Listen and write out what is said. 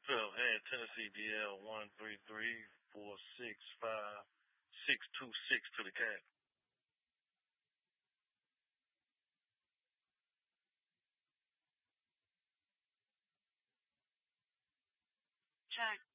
12 had Tennessee DL 133465626 to the cat. Check.